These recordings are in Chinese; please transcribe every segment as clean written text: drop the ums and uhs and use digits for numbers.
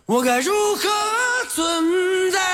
我该如何存在？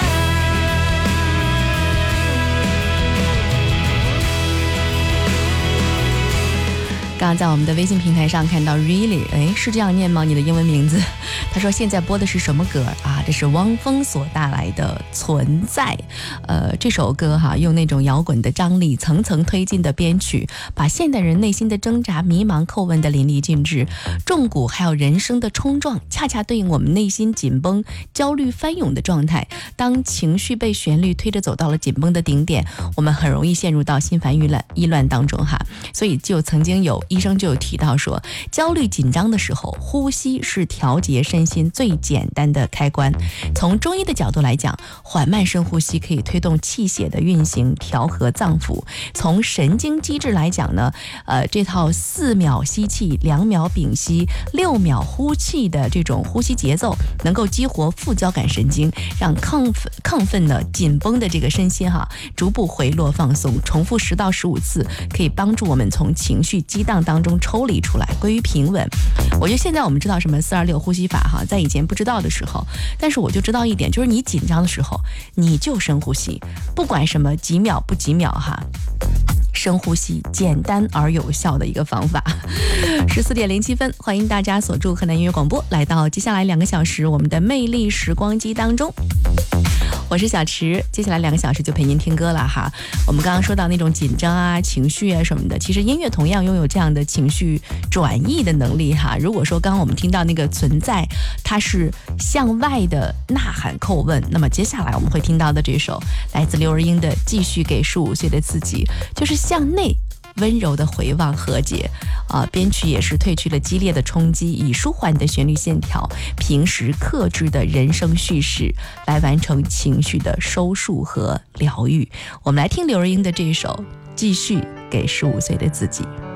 刚刚在我们的微信平台上看到 Really， 是这样念吗？你的英文名字？他说现在播的是什么歌啊？这是汪峰所带来的《存在》。这首歌用那种摇滚的张力，层层推进的编曲，把现代人内心的挣扎、迷茫、叩问的淋漓尽致，重鼓还有人声的冲撞，恰恰对应我们内心紧绷、焦虑翻涌的状态。当情绪被旋律推着走到了紧绷的顶点，我们很容易陷入到心烦意乱当中所以就曾经有医生就有提到说，焦虑紧张的时候，呼吸是调节身心最简单的开关。从中医的角度来讲，缓慢深呼吸可以推动气血的运行，调和脏腑。从神经机制来讲呢，这套4秒吸气、2秒屏息、6秒呼气的这种呼吸节奏，能够激活副交感神经，让亢奋的紧绷的这个身心逐步回落放松。重复10到15次，可以帮助我们从情绪激荡当中抽离出来，归于平稳。我觉得现在我们知道什么426呼吸法在以前不知道的时候，但是我就知道一点，就是你紧张的时候，你就深呼吸，不管什么几秒不几秒深呼吸，简单而有效的一个方法。14点07分，欢迎大家锁住河南音乐广播，来到接下来2个小时我们的魅力时光机当中。我是小池，接下来2个小时就陪您听歌了我们刚刚说到那种紧张情绪什么的，其实音乐同样拥有这样的情绪转译的能力如果说刚刚我们听到那个存在，它是向外的呐喊叩问，那么接下来我们会听到的这首来自刘若英的《继续给15岁的自己》，就是向内温柔的回望和解编曲也是褪去了激烈的冲击，以舒缓的旋律线条，平时克制的人生叙事，来完成情绪的收束和疗愈。我们来听刘若英的这首《继续给15岁的自己》。